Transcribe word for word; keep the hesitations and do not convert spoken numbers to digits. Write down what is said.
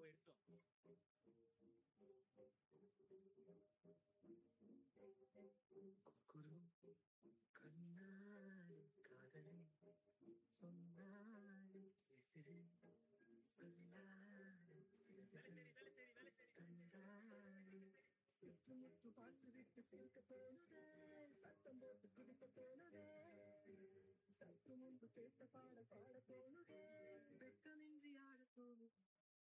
குரு கண்ணாடி காதலை சொன்னாடி சிசிறு சொல்லாடி கண்டாடி சுற்று முற்று பார்த்து விட்டு சிரிக்க தோணுதே, சத்தம் போட்டு குதிக்க தோணுதே, சற்று முன்பு கேட்ட பாட பாட தோணுதே, வெட்கமின்றி ஆட தோணுதே.